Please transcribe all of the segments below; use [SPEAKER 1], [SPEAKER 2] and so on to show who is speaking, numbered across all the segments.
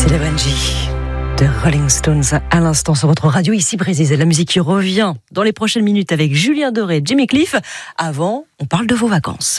[SPEAKER 1] C'est la Benji de Rolling Stones à l'instant sur votre radio ici Brésil. La musique qui revient dans les prochaines minutes avec Julien Doré, Jimmy Cliff. Avant, on parle de vos vacances.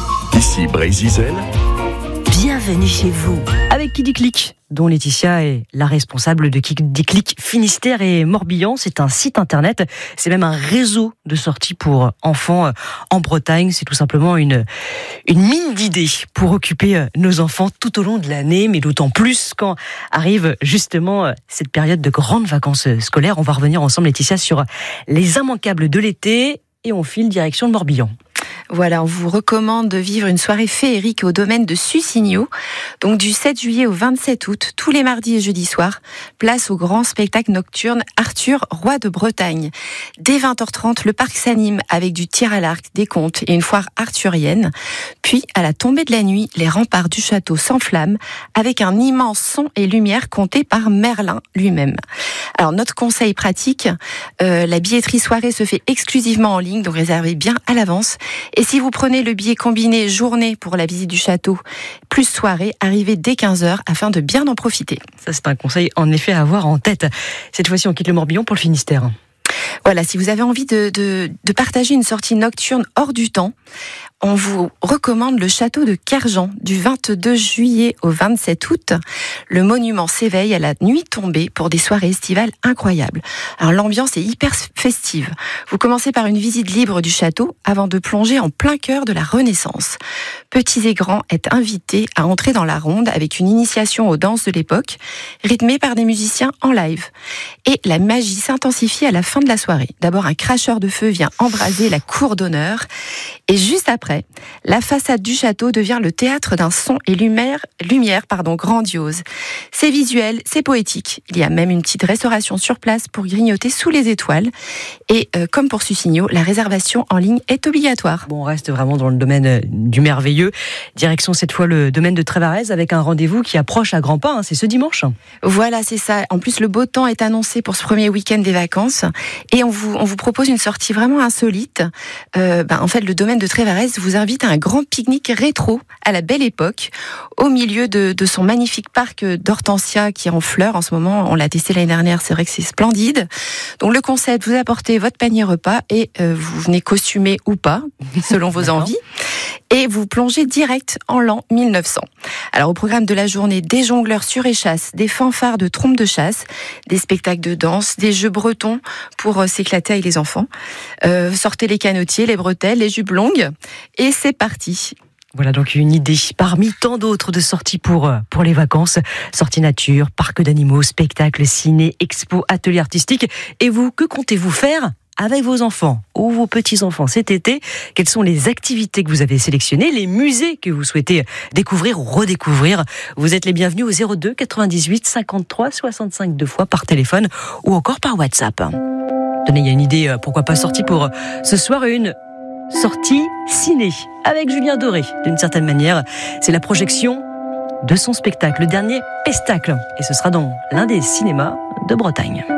[SPEAKER 2] Ici Brésil.
[SPEAKER 1] Bienvenue chez vous. Avec Qui dit Click, dont Laetitia est la responsable de Qui dit Click Finistère et Morbihan. C'est un site internet, c'est même un réseau de sorties pour enfants en Bretagne. C'est tout simplement une mine d'idées pour occuper nos enfants tout au long de l'année, mais d'autant plus quand arrive justement cette période de grandes vacances scolaires. On va revenir ensemble, Laetitia, sur les immanquables de l'été et on file direction le Morbihan.
[SPEAKER 3] Voilà, on vous recommande de vivre une soirée féerique au domaine de Sussigno. Donc du 7 juillet au 27 août, tous les mardis et jeudis soirs, place au grand spectacle nocturne Arthur, roi de Bretagne. Dès 20h30, le parc s'anime avec du tir à l'arc, des contes et une foire arthurienne. Puis, à la tombée de la nuit, les remparts du château s'enflamment avec un immense son et lumière compté par Merlin lui-même. Alors, notre conseil pratique, la billetterie soirée se fait exclusivement en ligne, donc réservez bien à l'avance. Et si vous prenez le billet combiné journée pour la visite du château, plus soirée, arrivez dès 15h afin de bien en profiter.
[SPEAKER 1] Ça, c'est un conseil en effet à avoir en tête. Cette fois-ci, on quitte le Morbihan pour le Finistère.
[SPEAKER 3] Voilà, si vous avez envie de partager une sortie nocturne hors du temps, on vous recommande le château de Kerjan du 22 juillet au 27 août. Le monument s'éveille à la nuit tombée pour des soirées estivales incroyables. Alors l'ambiance est hyper festive. Vous commencez par une visite libre du château avant de plonger en plein cœur de la Renaissance. Petits et grands êtes invités à entrer dans la ronde avec une initiation aux danses de l'époque, rythmée par des musiciens en live. Et la magie s'intensifie à la fin de la soirée. D'abord, un cracheur de feu vient embraser la cour d'honneur. Et juste après, la façade du château devient le théâtre d'un son et lumière grandiose. C'est visuel, c'est poétique. Il y a même une petite restauration sur place pour grignoter sous les étoiles. Et comme pour Sussigno, la réservation en ligne est obligatoire.
[SPEAKER 1] Bon, on reste vraiment dans le domaine du merveilleux. Direction cette fois le domaine de Trévarez avec un rendez-vous qui approche à grands pas. C'est ce dimanche.
[SPEAKER 3] Voilà, c'est ça. En plus, le beau temps est annoncé pour ce premier week-end des vacances. Et on vous propose une sortie vraiment insolite. En fait, le domaine de Trévarez vous invite à un grand pique-nique rétro à la belle époque, au milieu de son magnifique parc d'hortensia qui est en fleurs en ce moment. On l'a testé l'année dernière, c'est vrai que c'est splendide. Donc le concept, vous apportez votre panier repas et vous venez costumer ou pas, selon vos envies. Et vous plongez direct en l'an 1900. Alors au programme de la journée, des jongleurs sur échasse, des fanfares de trompes de chasse, des spectacles de danse, des jeux bretons pour s'éclater avec les enfants. Sortez les canotiers, les bretelles, les jupes longues et c'est parti.
[SPEAKER 1] Voilà donc une idée parmi tant d'autres de sorties pour les vacances. Sorties nature, parc d'animaux, spectacles, ciné, expo, ateliers artistiques. Et vous, que comptez-vous faire avec vos enfants ou vos petits-enfants cet été? Quelles sont les activités que vous avez sélectionnées, les musées que vous souhaitez découvrir ou redécouvrir? Vous êtes les bienvenus au 02 98 53 65 2 fois par téléphone ou encore par WhatsApp. Tenez, il y a une idée, pourquoi pas sortie pour ce soir, une sortie ciné avec Julien Doré. D'une certaine manière, c'est la projection de son spectacle, le dernier Pestacle. Et ce sera dans l'un des cinémas de Bretagne.